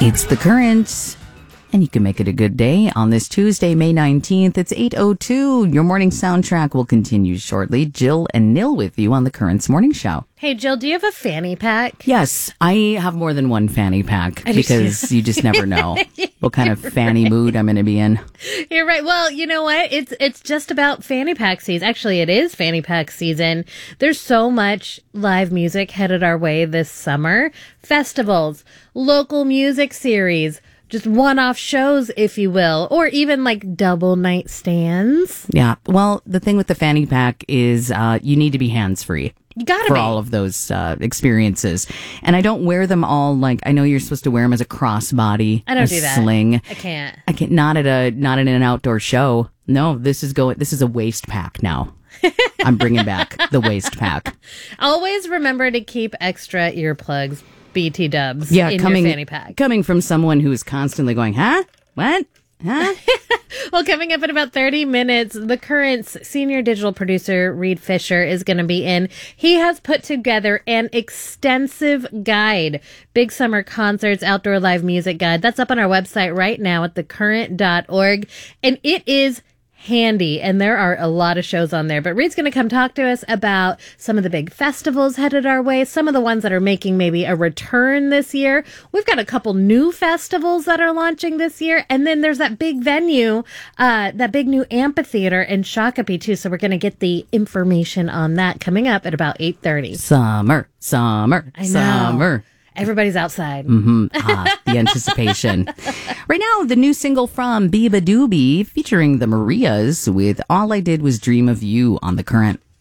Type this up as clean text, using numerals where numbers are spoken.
It's The Current, and you can make it a good day on this Tuesday, May 19th. It's 8:02. Your morning soundtrack will continue shortly. Jill and Nil with you on The Current's morning show. Hey, Jill, do you have a fanny pack? Yes, I have more than one fanny pack because you just never know what kind of fanny mood I'm going to be in. You're right. Well, you know what? It's just about fanny pack season. Actually, it is fanny pack season. There's so much live music headed our way this summer. Festivals, local music series, just one-off shows, if you will, or even like double night stands. Yeah. Well, the thing with the fanny pack is you need to be hands-free. You gotta for be. all of those experiences. And I don't wear them all like, I know you're supposed to wear them as a crossbody. I don't a do that. Sling. I can't. Not in an outdoor show. No, this is a waist pack now. I'm bringing back the waist pack. Always remember to keep extra earplugs, BT dubs, Yeah, in your fanny pack. Coming from someone who's constantly going, huh? What? Huh? Well, coming up in about 30 minutes, The Current's senior digital producer, Reed Fisher, is going to be in. He has put together an extensive guide, Big Summer Concerts, Outdoor Live Music Guide. That's up on our website right now at thecurrent.org. And it is handy, and there are a lot of shows on there. But Reed's going to come talk to us about some of the big festivals headed our way, some of the ones that are making maybe a return this year. We've got a couple new festivals that are launching this year, and then there's that big venue, that big new amphitheater in Shakopee too. So we're going to get the information on that coming up at about 8:30. Summer. I know. Summer. Everybody's outside. The anticipation. Right now, the new single from Biba Doobie featuring the Marias with All I Did Was Dream of You on The Current.